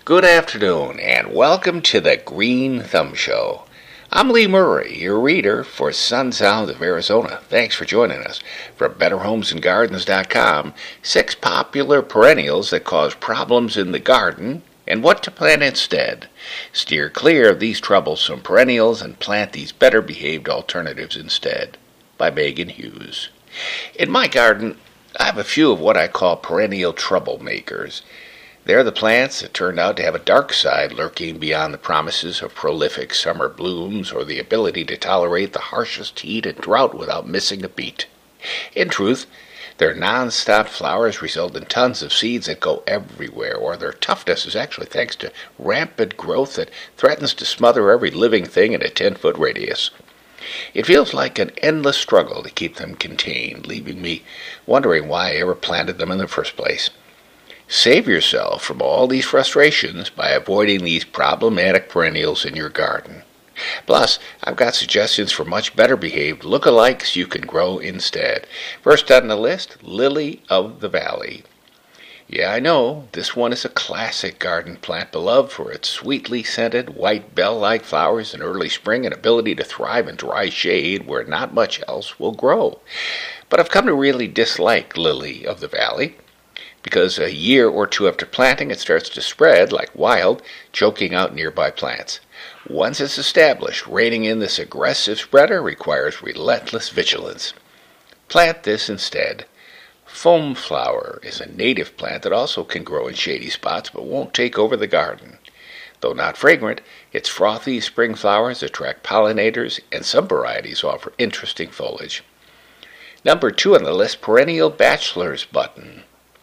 Good afternoon, and welcome to the Green Thumb Show. I'm Lee Murray, your reader for Sun Sounds of Arizona. Thanks for joining us. From BetterHomesAndGardens.com, 6 popular perennials that cause problems in the garden and what to plant instead. Steer clear of these troublesome perennials and plant these better-behaved alternatives instead. By Megan Hughes. In my garden, I have a few of what I call perennial troublemakers. They're the plants that turned out to have a dark side lurking beyond the promises of prolific summer blooms or the ability to tolerate the harshest heat and drought without missing a beat. In truth, their non-stop flowers result in tons of seeds that go everywhere, or their toughness is actually thanks to rampant growth that threatens to smother every living thing in a 10-foot radius. It feels like an endless struggle to keep them contained, leaving me wondering why I ever planted them in the first place. Save yourself from all these frustrations by avoiding these problematic perennials in your garden. Plus, I've got suggestions for much better behaved lookalikes you can grow instead. First on the list, Lily of the Valley. Yeah, I know, this one is a classic garden plant beloved for its sweetly scented white bell-like flowers in early spring and ability to thrive in dry shade where not much else will grow. But I've come to really dislike Lily of the Valley, because a year or two after planting it starts to spread like wild, choking out nearby plants. Once it's established, reining in this aggressive spreader requires relentless vigilance. Plant this instead. Foam flower is a native plant that also can grow in shady spots but won't take over the garden. Though not fragrant, its frothy spring flowers attract pollinators, and some varieties offer interesting foliage. Number 2 on the list, Perennial Bachelor's Button.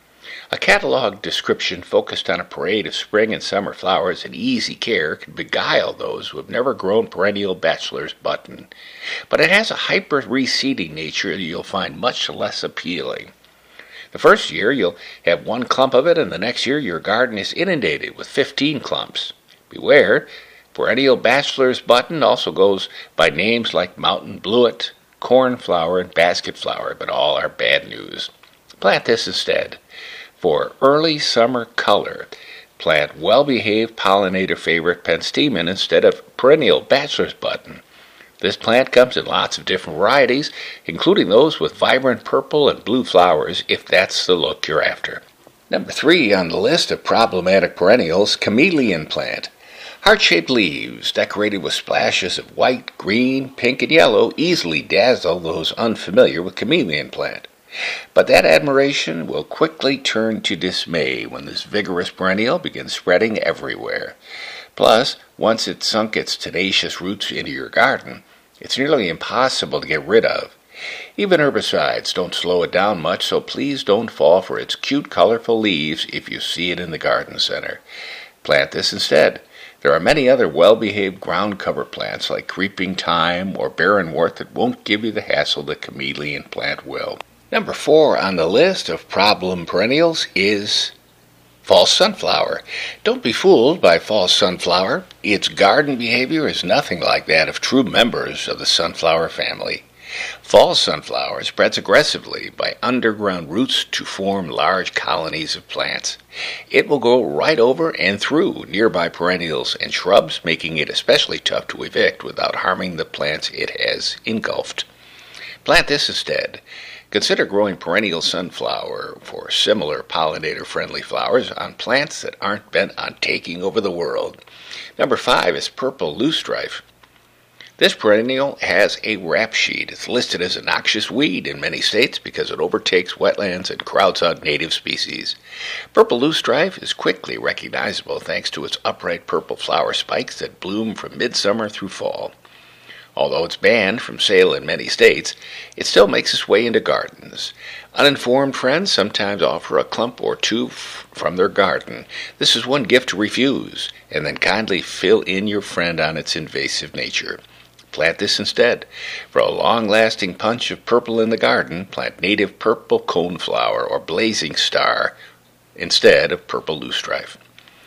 A catalog description focused on a parade of spring and summer flowers and easy care can beguile those who have never grown perennial bachelor's button. But it has a hyper-reseeding nature that you'll find much less appealing. The first year you'll have 1 clump of it, and the next year your garden is inundated with 15 clumps. Beware, perennial bachelor's button also goes by names like mountain bluet, cornflower, and basket flower, but all are bad news. Plant this instead. For early summer color, plant well-behaved pollinator favorite penstemon instead of perennial bachelor's button. This plant comes in lots of different varieties, including those with vibrant purple and blue flowers, if that's the look you're after. Number 3 on the list of problematic perennials, chameleon plant. Heart-shaped leaves, decorated with splashes of white, green, pink, and yellow, easily dazzle those unfamiliar with chameleon plant. But that admiration will quickly turn to dismay when this vigorous perennial begins spreading everywhere. Plus, once it's sunk its tenacious roots into your garden, it's nearly impossible to get rid of. Even herbicides don't slow it down much, so please don't fall for its cute, colorful leaves if you see it in the garden center. Plant this instead. There are many other well-behaved ground cover plants like creeping thyme or barrenwort that won't give you the hassle that chameleon plant will. Number 4 on the list of problem perennials is false sunflower. Don't be fooled by false sunflower. Its garden behavior is nothing like that of true members of the sunflower family. False sunflower spreads aggressively by underground roots to form large colonies of plants. It will go right over and through nearby perennials and shrubs, making it especially tough to evict without harming the plants it has engulfed. Plant this instead. Consider growing perennial sunflower for similar pollinator-friendly flowers on plants that aren't bent on taking over the world. Number 5 is purple loosestrife. This perennial has a rap sheet. It's listed as a noxious weed in many states because it overtakes wetlands and crowds out native species. Purple loosestrife is quickly recognizable thanks to its upright purple flower spikes that bloom from midsummer through fall. Although it's banned from sale in many states, it still makes its way into gardens. Uninformed friends sometimes offer a clump or two from their garden. This is one gift to refuse, and then kindly fill in your friend on its invasive nature. Plant this instead. For a long-lasting punch of purple in the garden, plant native purple coneflower or blazing star instead of purple loosestrife.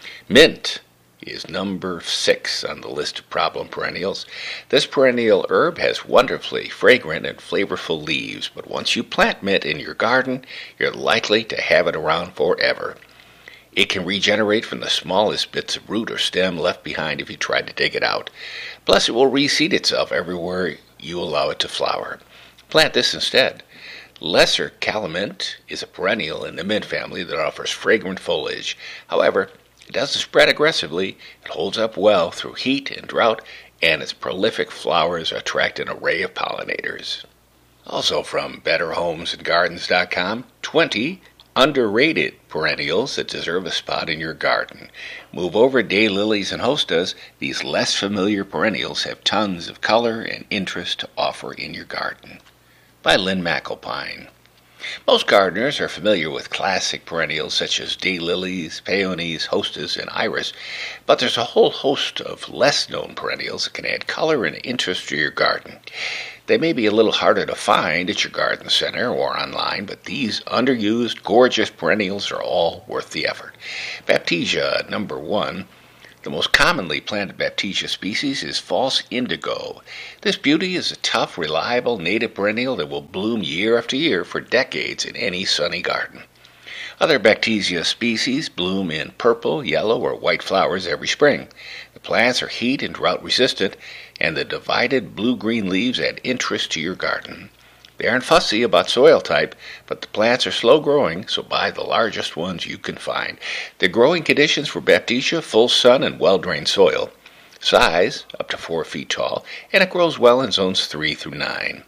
Mint is number 6 on the list of problem perennials. This perennial herb has wonderfully fragrant and flavorful leaves, but once you plant mint in your garden, you're likely to have it around forever. It can regenerate from the smallest bits of root or stem left behind if you try to dig it out. Plus, it will reseed itself everywhere you allow it to flower. Plant this instead. Lesser calamint is a perennial in the mint family that offers fragrant foliage. However, it doesn't spread aggressively, it holds up well through heat and drought, and its prolific flowers attract an array of pollinators. Also from BetterHomesAndGardens.com, 20 underrated perennials that deserve a spot in your garden. Move over daylilies and hostas. These less familiar perennials have tons of color and interest to offer in your garden. By Lynn McAlpine. Most gardeners are familiar with classic perennials such as daylilies, peonies, hostas, and iris, but there's a whole host of less-known perennials that can add color and interest to your garden. They may be a little harder to find at your garden center or online, but these underused, gorgeous perennials are all worth the effort. Baptisia, number 1. The most commonly planted Baptisia species is false indigo. This beauty is a tough, reliable native perennial that will bloom year after year for decades in any sunny garden. Other Baptisia species bloom in purple, yellow, or white flowers every spring. The plants are heat and drought resistant, and the divided blue-green leaves add interest to your garden. They aren't fussy about soil type, but the plants are slow growing, so buy the largest ones you can find. The growing conditions for Baptisia: full sun and well-drained soil. Size, up to 4 feet tall, and it grows well in zones 3 through 9.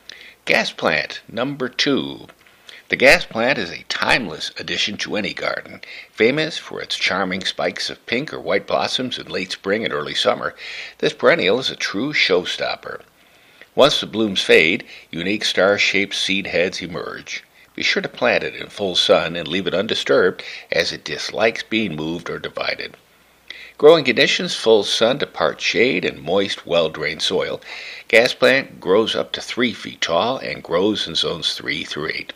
Gas plant, number 2. The gas plant is a timeless addition to any garden. Famous for its charming spikes of pink or white blossoms in late spring and early summer, this perennial is a true showstopper. Once the blooms fade, unique star-shaped seed heads emerge. Be sure to plant it in full sun and leave it undisturbed, as it dislikes being moved or divided. Growing conditions: full sun to part shade and moist, well-drained soil. Gas plant grows up to 3 feet tall and grows in zones 3 through 8.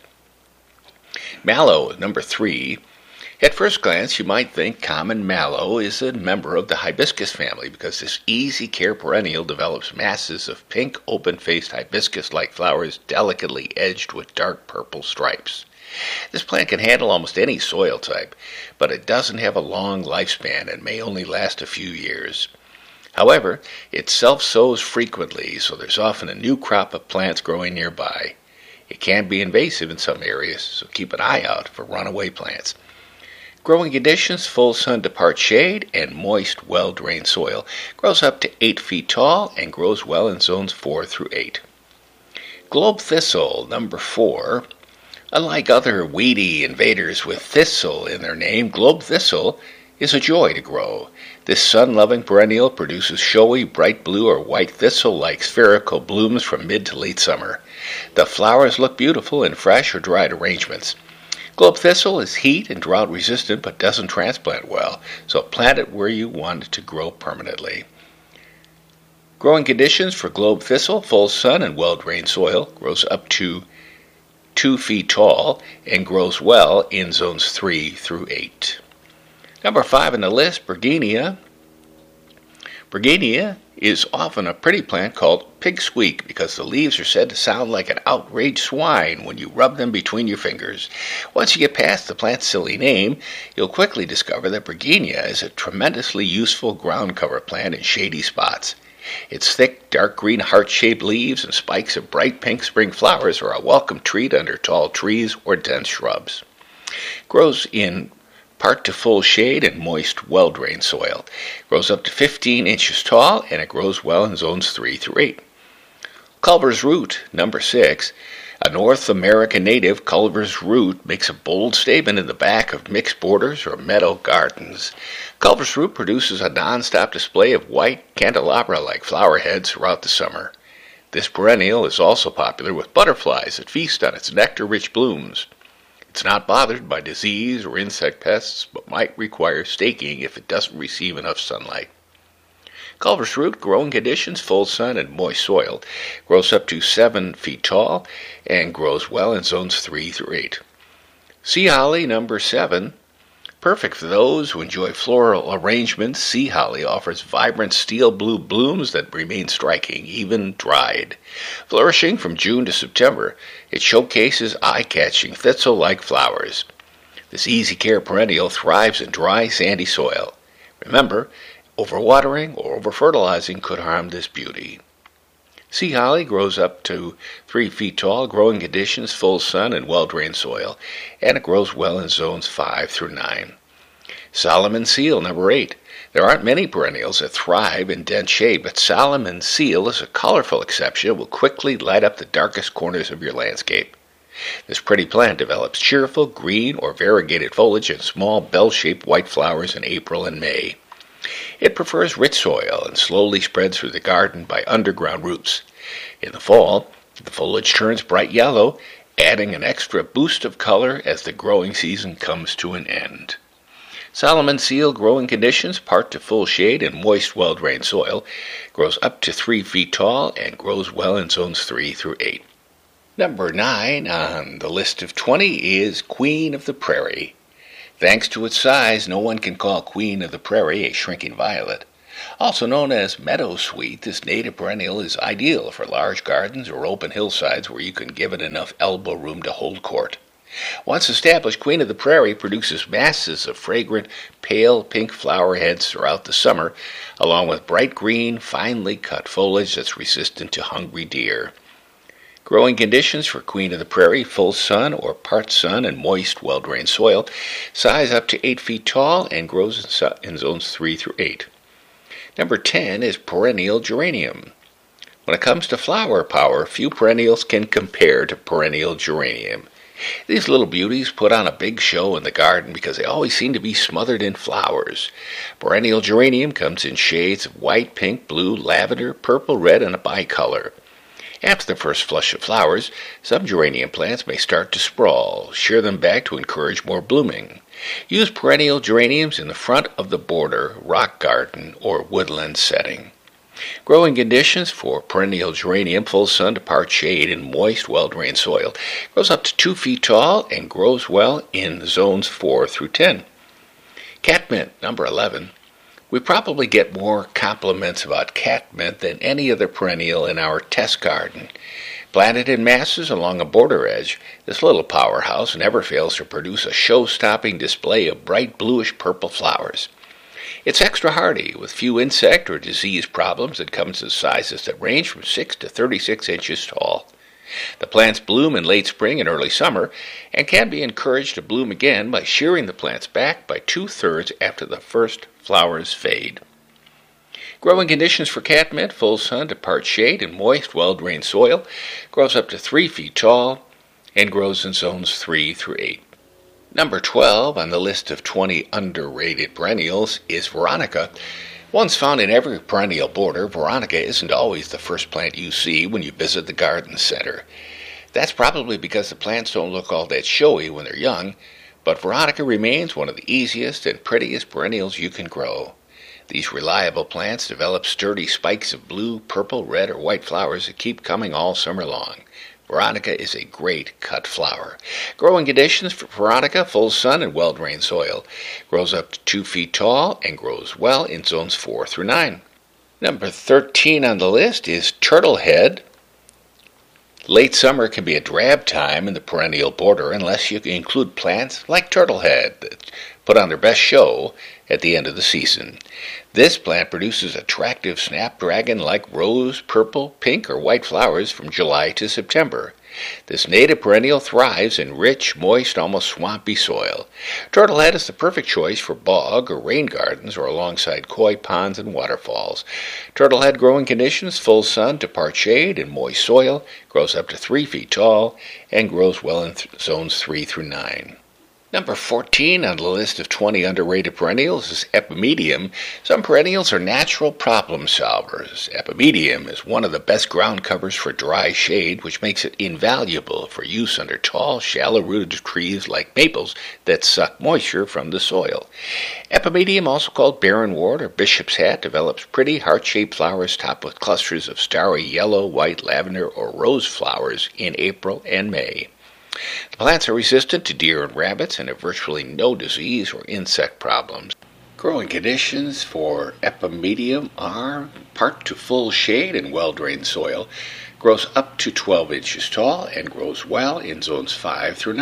Mallow, number 3. At first glance, you might think common mallow is a member of the hibiscus family because this easy-care perennial develops masses of pink, open-faced hibiscus-like flowers delicately edged with dark purple stripes. This plant can handle almost any soil type, but it doesn't have a long lifespan and may only last a few years. However, it self-sows frequently, so there's often a new crop of plants growing nearby. It can be invasive in some areas, so keep an eye out for runaway plants. Growing conditions: full sun to part shade and moist, well-drained soil. Grows up to 8 feet tall and grows well in zones 4 through 8. Globe thistle, number 4. Unlike other weedy invaders with thistle in their name, globe thistle is a joy to grow. This sun-loving perennial produces showy, bright blue or white thistle-like spherical blooms from mid to late summer. The flowers look beautiful in fresh or dried arrangements. Globe thistle is heat and drought resistant but doesn't transplant well, so plant it where you want it to grow permanently. Growing conditions for globe thistle: full sun and well-drained soil. Grows up to 2 feet tall and grows well in zones 3 through 8. Number 5 on the list, Bergenia. Bergenia is often a pretty plant called pig squeak because the leaves are said to sound like an outraged swine when you rub them between your fingers. Once you get past the plant's silly name, you'll quickly discover that Bergenia is a tremendously useful ground cover plant in shady spots. Its thick, dark green heart-shaped leaves and spikes of bright pink spring flowers are a welcome treat under tall trees or dense shrubs. Grows in part to full shade and moist, well-drained soil. Grows up to 15 inches tall, and it grows well in zones 3 through 8. Culver's root, number 6. A North American native, Culver's root makes a bold statement in the back of mixed borders or meadow gardens. Culver's root produces a non-stop display of white, candelabra-like flower heads throughout the summer. This perennial is also popular with butterflies that feast on its nectar-rich blooms. It's not bothered by disease or insect pests, but might require staking if it doesn't receive enough sunlight. Culver's root, growing conditions: full sun and moist soil. Grows up to 7 feet tall and grows well in zones 3 through 8. Sea holly, number 7. Perfect for those who enjoy floral arrangements, sea holly offers vibrant steel blue blooms that remain striking, even dried. Flourishing from June to September, it showcases eye-catching thistle-like flowers. This easy care perennial thrives in dry, sandy soil. Remember, overwatering or overfertilizing could harm this beauty. Sea holly grows up to 3 feet tall, growing conditions, full sun and well-drained soil, and it grows well in zones 5 through 9. Solomon seal, number 8. There aren't many perennials that thrive in dense shade, but Solomon seal is a colorful exception that will quickly light up the darkest corners of your landscape. This pretty plant develops cheerful green or variegated foliage and small bell-shaped white flowers in April and May. It prefers rich soil and slowly spreads through the garden by underground roots. In the fall, the foliage turns bright yellow, adding an extra boost of color as the growing season comes to an end. Solomon seal growing conditions, part to full shade and moist, well-drained soil, grows up to 3 feet tall and grows well in zones 3 through 8. Number 9 on the list of 20 is Queen of the Prairie. Thanks to its size, no one can call Queen of the Prairie a shrinking violet. Also known as meadowsweet, this native perennial is ideal for large gardens or open hillsides where you can give it enough elbow room to hold court. Once established, Queen of the Prairie produces masses of fragrant, pale pink flower heads throughout the summer, along with bright green, finely cut foliage that's resistant to hungry deer. Growing conditions for Queen of the Prairie, full sun or part sun and moist, well-drained soil, size up to 8 feet tall and grows in zones 3 through 8. Number 10 is perennial geranium. When it comes to flower power, few perennials can compare to perennial geranium. These little beauties put on a big show in the garden because they always seem to be smothered in flowers. Perennial geranium comes in shades of white, pink, blue, lavender, purple, red, and a bicolor. After the first flush of flowers, some geranium plants may start to sprawl. Shear them back to encourage more blooming. Use perennial geraniums in the front of the border, rock garden, or woodland setting. Growing conditions for perennial geranium, full sun to part shade in moist, well-drained soil, grows up to 2 feet tall and grows well in zones 4 through 10. Catmint, number 11. We probably get more compliments about catmint than any other perennial in our test garden. Planted in masses along a border edge, this little powerhouse never fails to produce a show-stopping display of bright bluish-purple flowers. It's extra hardy, with few insect or disease problems. It comes in sizes that range from 6 to 36 inches tall. The plants bloom in late spring and early summer and can be encouraged to bloom again by shearing the plants back by 2/3 after the first flowers fade. Growing conditions for catmint, full sun to part shade in moist, well-drained soil, grows up to 3 feet tall and grows in zones 3 through 8. Number 12 on the list of 20 underrated perennials is Veronica. Once found in every perennial border, Veronica isn't always the first plant you see when you visit the garden center. That's probably because the plants don't look all that showy when they're young, but Veronica remains one of the easiest and prettiest perennials you can grow. These reliable plants develop sturdy spikes of blue, purple, red, or white flowers that keep coming all summer long. Veronica is a great cut flower. Growing conditions for Veronica, full sun and well-drained soil. Grows up to 2 feet tall and grows well in zones 4 through 9. Number 13 on the list is Turtlehead. Late summer can be a drab time in the perennial border unless you include plants like Turtlehead that put on their best show at the end of the season. This plant produces attractive snapdragon-like rose, purple, pink, or white flowers from July to September. This native perennial thrives in rich, moist, almost swampy soil. Turtlehead is the perfect choice for bog or rain gardens or alongside koi ponds and waterfalls. Turtlehead growing conditions, full sun to part shade in moist soil, grows up to 3 feet tall, and grows well in zones 3 through 9. Number 14 on the list of 20 underrated perennials is Epimedium. Some perennials are natural problem solvers. Epimedium is one of the best ground covers for dry shade, which makes it invaluable for use under tall, shallow-rooted trees like maples that suck moisture from the soil. Epimedium, also called barrenwort or bishop's hat, develops pretty heart-shaped flowers topped with clusters of starry yellow, white, lavender, or rose flowers in April and May. The plants are resistant to deer and rabbits and have virtually no disease or insect problems. Growing conditions for Epimedium are part to full shade and well-drained soil, grows up to 12 inches tall, and grows well in zones 5 through 9.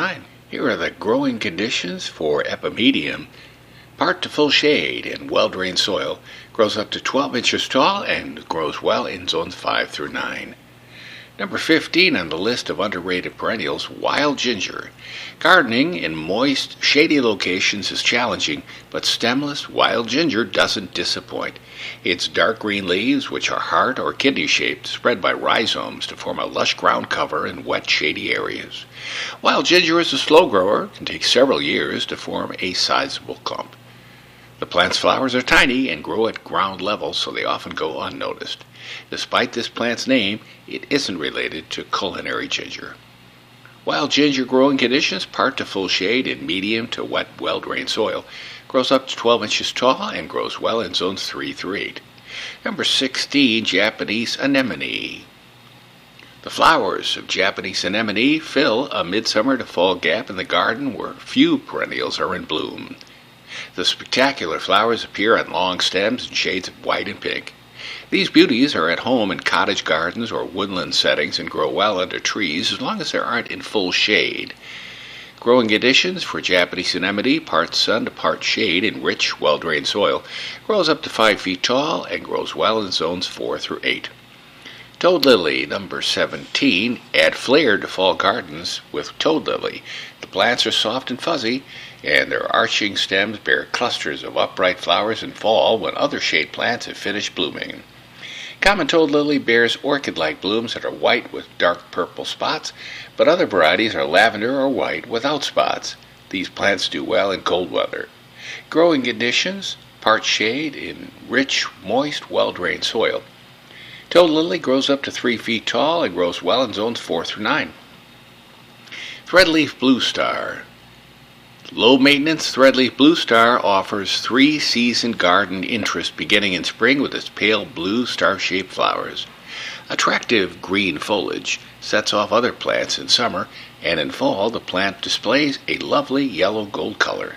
Here are the growing conditions for epimedium. Part to full shade in well-drained soil, grows up to 12 inches tall and grows well in zones 5 through 9. Number 15 on the list of underrated perennials, wild ginger. Gardening in moist, shady locations is challenging, but stemless wild ginger doesn't disappoint. Its dark green leaves, which are heart or kidney-shaped, spread by rhizomes to form a lush ground cover in wet, shady areas. Wild ginger is a slow grower, can take several years to form a sizable clump. The plant's flowers are tiny and grow at ground level, so they often go unnoticed. Despite this plant's name, it isn't related to culinary ginger. Wild ginger growing conditions, part to full shade in medium to wet, well-drained soil, grows up to 12 inches tall and grows well in zones 3 through 8. Number 16, Japanese anemone. The flowers of Japanese anemone fill a midsummer to fall gap in the garden where few perennials are in bloom. The spectacular flowers appear on long stems in shades of white and pink. These beauties are at home in cottage gardens or woodland settings and grow well under trees as long as they aren't in full shade. Growing conditions for Japanese anemone, part sun to part shade in rich, well-drained soil, grows up to 5 feet tall and grows well in zones 4 through 8. Toad lily, number 17, add flair to fall gardens with toad lily. The plants are soft and fuzzy, and their arching stems bear clusters of upright flowers in fall when other shade plants have finished blooming. Common toad lily bears orchid-like blooms that are white with dark purple spots, but other varieties are lavender or white without spots. These plants do well in cold weather. Growing conditions, part shade in rich, moist, well-drained soil. Toad lily grows up to 3 feet tall and grows well in zones 4 through 9. Threadleaf blue star. Low-maintenance threadleaf blue star offers 3-season garden interest beginning in spring with its pale blue star-shaped flowers. Attractive green foliage sets off other plants in summer, and in fall the plant displays a lovely yellow-gold color.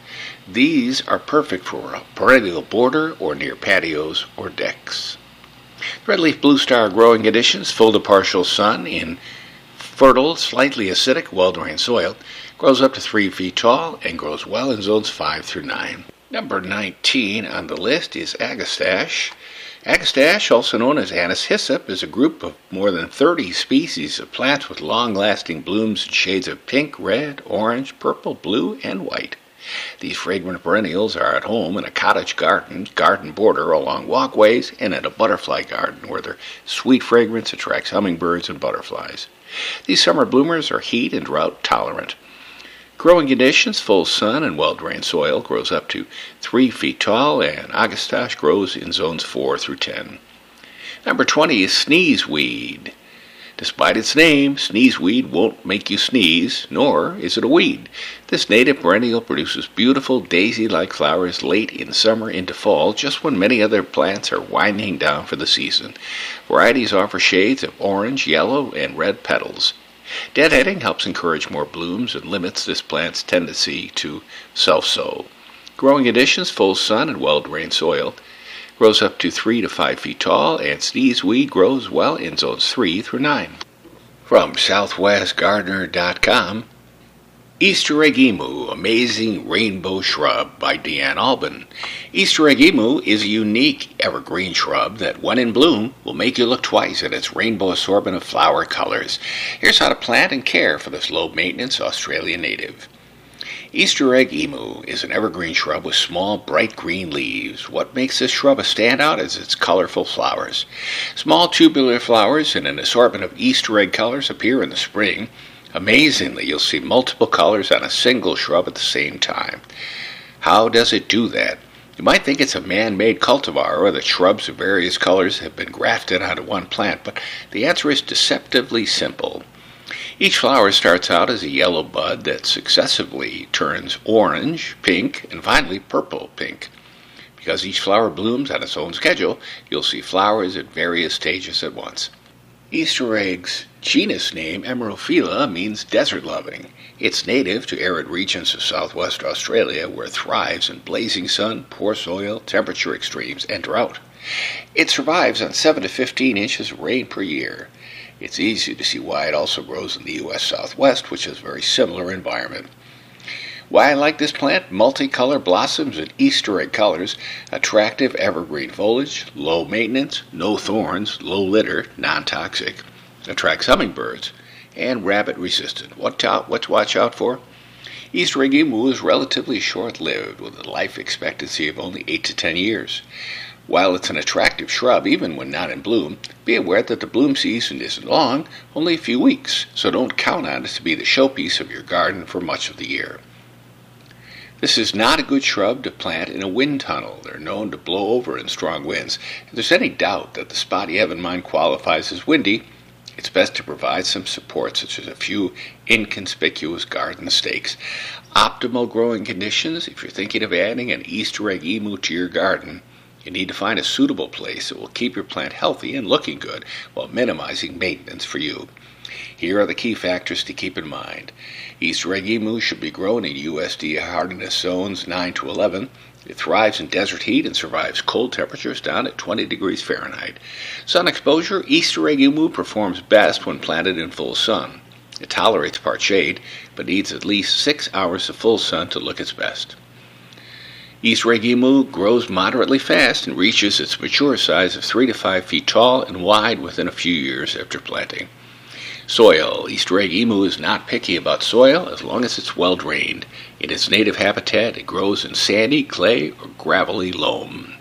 These are perfect for a perennial border or near patios or decks. Threadleaf blue star growing conditions, full to partial sun in fertile, slightly acidic, well-drained soil, grows up to 3 feet tall and grows well in zones 5 through 9. Number 19 on the list is agastache. Agastache, also known as Anis hyssop, is a group of more than 30 species of plants with long-lasting blooms in shades of pink, red, orange, purple, blue, and white. These fragrant perennials are at home in a cottage garden border, along walkways, and in a butterfly garden where their sweet fragrance attracts hummingbirds and butterflies. These summer bloomers are heat and drought tolerant. Growing conditions, full sun and well-drained soil, grows up to 3 feet tall, and agastache grows in zones 4 through 10. Number 20 is sneezeweed. Despite its name, sneezeweed won't make you sneeze, nor is it a weed. This native perennial produces beautiful daisy-like flowers late in summer into fall, just when many other plants are winding down for the season. Varieties offer shades of orange, yellow, and red petals. Deadheading helps encourage more blooms and limits this plant's tendency to self-sow. Growing conditions, full sun and well-drained soil, grows up to 3 to 5 feet tall, and sneezeweed grows well in zones 3 through 9. From SouthwestGardener.com, Easter Egg Emu, Amazing Rainbow Shrub by Deanne Albin. Easter Egg Emu is a unique evergreen shrub that, when in bloom, will make you look twice at its rainbow assortment of flower colors. Here's how to plant and care for this low-maintenance Australian native. Easter Egg Emu is an evergreen shrub with small, bright green leaves. What makes this shrub a standout is its colorful flowers. Small tubular flowers in an assortment of Easter egg colors appear in the spring. Amazingly, you'll see multiple colors on a single shrub at the same time. How does it do that? You might think it's a man-made cultivar or that shrubs of various colors have been grafted onto one plant, but the answer is deceptively simple. Each flower starts out as a yellow bud that successively turns orange, pink, and finally purple-pink. Because each flower blooms on its own schedule, you'll see flowers at various stages at once. Easter Egg's genus name, Emerophila, means desert-loving. It's native to arid regions of southwest Australia where it thrives in blazing sun, poor soil, temperature extremes, and drought. It survives on 7 to 15 inches of rain per year. It's easy to see why it also grows in the U.S. Southwest, which is a very similar environment. Why I like this plant: multicolor blossoms in Easter egg colors, attractive evergreen foliage, low maintenance, no thorns, low litter, non-toxic, attracts hummingbirds, and rabbit resistant. What to watch out for? Easter egg emu is relatively short-lived with a life expectancy of only 8 to 10 years. While it's an attractive shrub even when not in bloom, be aware that the bloom season isn't long, only a few weeks, so don't count on it to be the showpiece of your garden for much of the year. This is not a good shrub to plant in a wind tunnel. They're known to blow over in strong winds. If there's any doubt that the spot you have in mind qualifies as windy, it's best to provide some support, such as a few inconspicuous garden stakes. Optimal growing conditions: if you're thinking of adding an Easter egg emu to your garden, you need to find a suitable place that will keep your plant healthy and looking good while minimizing maintenance for you. Here are the key factors to keep in mind. Easter egg emu should be grown in USDA hardiness zones 9 to 11. It thrives in desert heat and survives cold temperatures down at 20 degrees Fahrenheit. Sun exposure: Easter egg emu performs best when planted in full sun. It tolerates part shade, but needs at least 6 hours of full sun to look its best. Easter egg emu grows moderately fast and reaches its mature size of 3 to 5 feet tall and wide within a few years after planting. Soil: Easter egg emu is not picky about soil as long as it's well drained. In its native habitat, it grows in sandy, clay, or gravelly loam.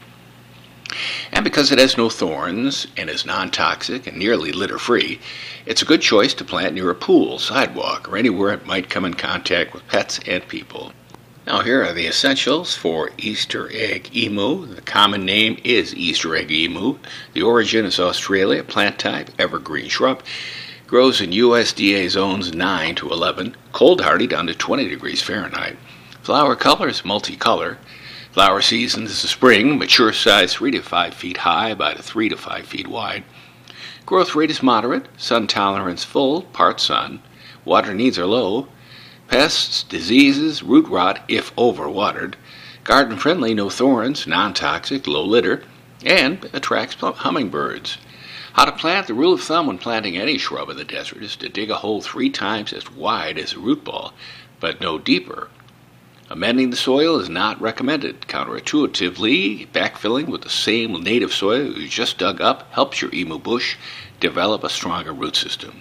And because it has no thorns and is non-toxic and nearly litter-free, it's a good choice to plant near a pool, sidewalk, or anywhere it might come in contact with pets and people. Now here are the essentials for Easter egg emu. The common name is Easter egg emu. The origin is Australia, plant type, evergreen shrub. Grows in USDA zones 9 to 11, cold hardy down to 20 degrees Fahrenheit. Flower color is multicolor. Flower season is the spring, mature size 3 to 5 feet high, about 3 to 5 feet wide. Growth rate is moderate, sun tolerance full, part sun. Water needs are low. Pests, diseases, root rot if overwatered. Garden friendly, no thorns, non-toxic, low litter, and attracts hummingbirds. How to plant: the rule of thumb when planting any shrub in the desert is to dig a hole 3 times as wide as a root ball, but no deeper. Amending the soil is not recommended. Counterintuitively, backfilling with the same native soil you just dug up helps your emu bush develop a stronger root system.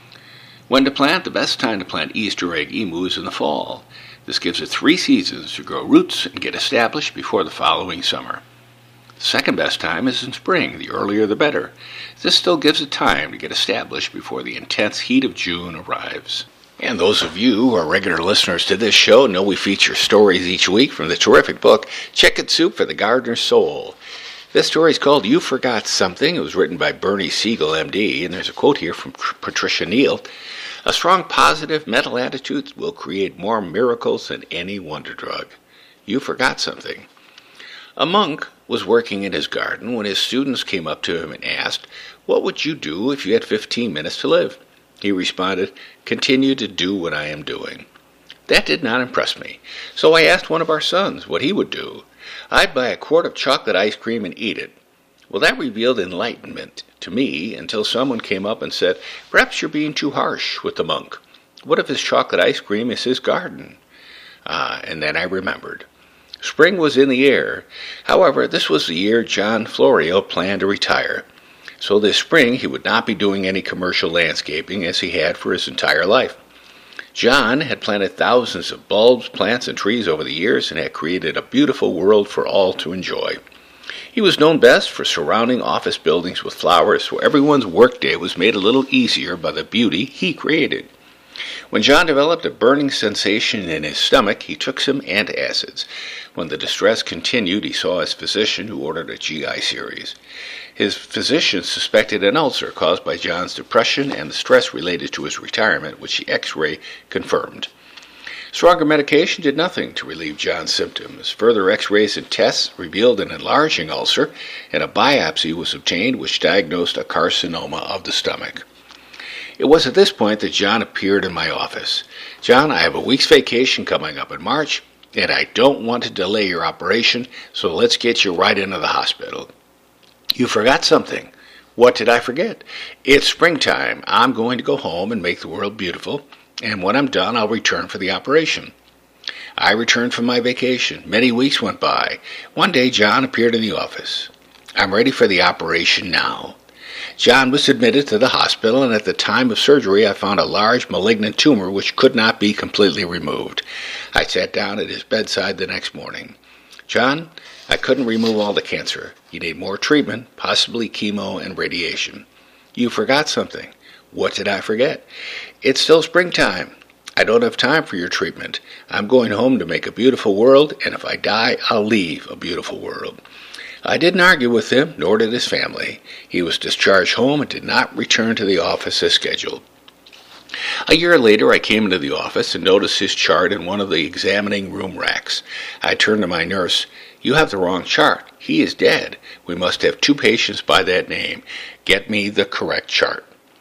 When to plant: the best time to plant Easter egg emu is in the fall. This gives it 3 seasons to grow roots and get established before the following summer. The second best time is in spring. The earlier the better. This still gives it time to get established before the intense heat of June arrives. And those of you who are regular listeners to this show know we feature stories each week from the terrific book Chicken Soup for the Gardener's Soul. This story is called You Forgot Something. It was written by Bernie Siegel, MD, and there's a quote here from Patricia Neal. A strong positive mental attitude will create more miracles than any wonder drug. You forgot something. A monk was working in his garden when his students came up to him and asked, "What would you do if you had 15 minutes to live?" He responded, "Continue to do what I am doing." That did not impress me, so I asked one of our sons what he would do. "I'd buy a quart of chocolate ice cream and eat it." Well, that revealed enlightenment to me until someone came up and said, "Perhaps you're being too harsh with the monk. What if his chocolate ice cream is his garden?" And then I remembered. Spring was in the air. However, this was the year John Florio planned to retire. So this spring he would not be doing any commercial landscaping as he had for his entire life. John had planted thousands of bulbs, plants, and trees over the years and had created a beautiful world for all to enjoy. He was known best for surrounding office buildings with flowers, so everyone's workday was made a little easier by the beauty he created. When John developed a burning sensation in his stomach, he took some antacids. When the distress continued, he saw his physician, who ordered a GI series. His physician suspected an ulcer caused by John's depression and the stress related to his retirement, which the X-ray confirmed. Stronger medication did nothing to relieve John's symptoms. Further X-rays and tests revealed an enlarging ulcer, and a biopsy was obtained which diagnosed a carcinoma of the stomach. It was at this point that John appeared in my office. "John, I have a week's vacation coming up in March, and I don't want to delay your operation, so let's get you right into the hospital." "You forgot something." What did I forget? It's springtime. I'm going to go home and make the world beautiful, and when I'm done, I'll return for the operation. I returned from my vacation. Many weeks went by. One day, John appeared in the office. I'm ready for the operation now. John was admitted to the hospital, and at the time of surgery, I found a large malignant tumor which could not be completely removed. I sat down at his bedside the next morning. John, I couldn't remove all the cancer. You need more treatment, possibly chemo and radiation. You forgot something. What did I forget? It's still springtime. I don't have time for your treatment. I'm going home to make a beautiful world, and if I die, I'll leave a beautiful world. I didn't argue with him, nor did his family. He was discharged home and did not return to the office as scheduled. A year later, I came into the office and noticed his chart in one of the examining room racks. I turned to my nurse. You have the wrong chart. He is dead. We must have 2 patients by that name. Get me the correct chart.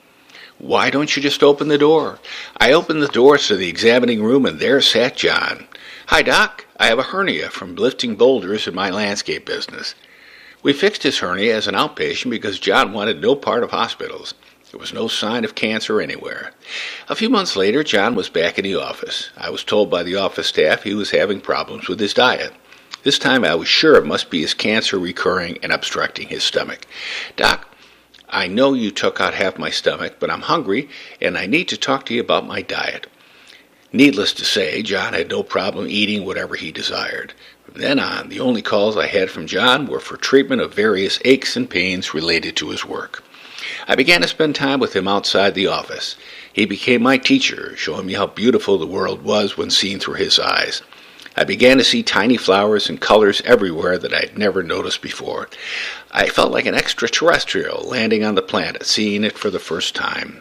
Why don't you just open the door? I opened the doors to the examining room, and there sat John. Hi, Doc. I have a hernia from lifting boulders in my landscape business. We fixed his hernia as an outpatient because John wanted no part of hospitals. There was no sign of cancer anywhere. A few months later, John was back in the office. I was told by the office staff he was having problems with his diet. This time I was sure it must be his cancer recurring and obstructing his stomach. Doc, I know you took out half my stomach, but I'm hungry, and I need to talk to you about my diet. Needless to say, John had no problem eating whatever he desired. From then on, the only calls I had from John were for treatment of various aches and pains related to his work. I began to spend time with him outside the office. He became my teacher, showing me how beautiful the world was when seen through his eyes. I began to see tiny flowers and colors everywhere that I had never noticed before. I felt like an extraterrestrial landing on the planet, seeing it for the first time.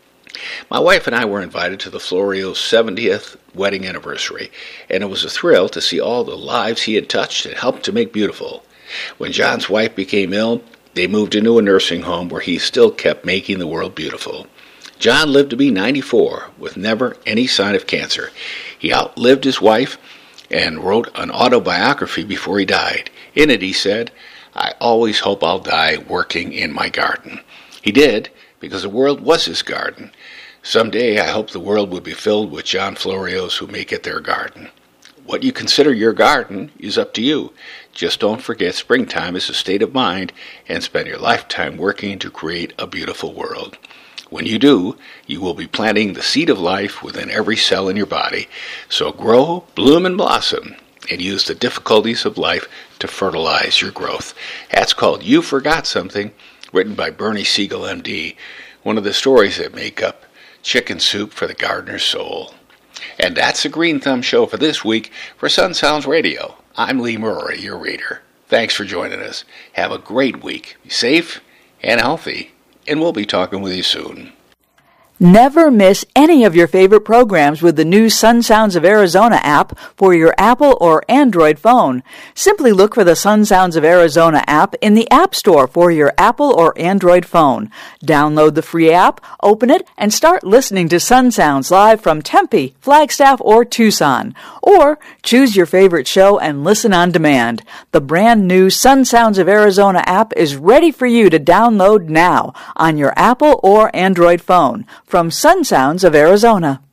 My wife and I were invited to the Florio's 70th wedding anniversary, and it was a thrill to see all the lives he had touched and helped to make beautiful. When John's wife became ill, they moved into a nursing home where he still kept making the world beautiful. John lived to be 94, with never any sign of cancer. He outlived his wife and wrote an autobiography before he died. In it, he said, I always hope I'll die working in my garden. He did, because the world was his garden. Someday I hope the world will be filled with John Florios who make it their garden. What you consider your garden is up to you. Just don't forget springtime is a state of mind, and spend your lifetime working to create a beautiful world. When you do, you will be planting the seed of life within every cell in your body. So grow, bloom, and blossom, and use the difficulties of life to fertilize your growth. That's called You Forgot Something, written by Bernie Siegel, M.D., one of the stories that make up Chicken Soup for the Gardener's Soul. And that's the Green Thumb Show for this week for Sun Sounds Radio. I'm Lee Murray, your reader. Thanks for joining us. Have a great week. Be safe and healthy, and we'll be talking with you soon. Never miss any of your favorite programs with the new Sun Sounds of Arizona app for your Apple or Android phone. Simply look for the Sun Sounds of Arizona app in the App Store for your Apple or Android phone. Download the free app, open it, and start listening to Sun Sounds live from Tempe, Flagstaff, or Tucson. Or choose your favorite show and listen on demand. The brand new Sun Sounds of Arizona app is ready for you to download now on your Apple or Android phone. From Sun Sounds of Arizona.